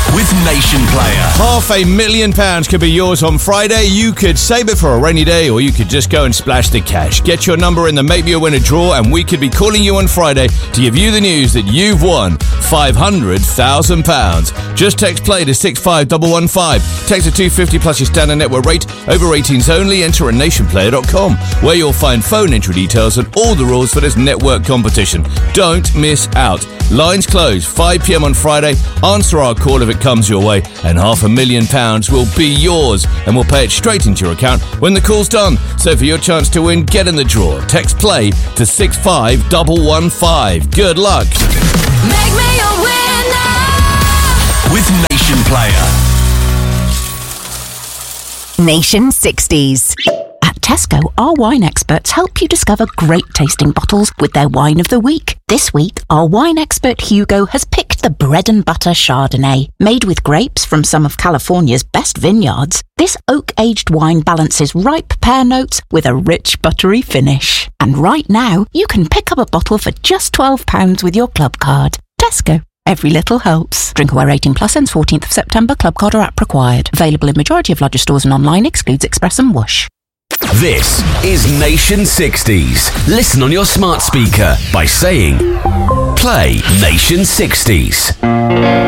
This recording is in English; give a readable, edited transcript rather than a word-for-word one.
with Nation Player. £500,000 could be yours on Friday. You could save it for a rainy day, or you could just go and splash the cash. Get your number in the Make Me a Winner draw, and we could be calling you on Friday to give you the news that you've won £500,000. Just text play to 65115. Text to 250 plus your standard network rate. Over 18s only. Enter at nationplayer.com, where you'll find phone entry details and all the rules for this network competition. Don't miss out. Lines close 5 p.m. on Friday. Answer our call if it comes your way, and £500,000 will be yours, and we'll pay it straight into your account when the call's done. So for your chance to win, get in the draw. Text play to 65115. Good luck. Make me a winner with Nation Player. Nation 60s. At Tesco, our wine experts help you discover great tasting bottles with their wine of the week. This week, our wine expert Hugo has picked the Bread and Butter Chardonnay. Made with grapes from some of California's best vineyards, this oak-aged wine balances ripe pear notes with a rich, buttery finish. And right now, you can pick up a bottle for just £12 with your club card. Tesco. Every little helps. Drinkaware 18 plus ends 14th of September. Club card or app required. Available in majority of larger stores and online. Excludes Express and Whoosh. This is Nation 60s. Listen on your smart speaker by saying, play Nation 60s.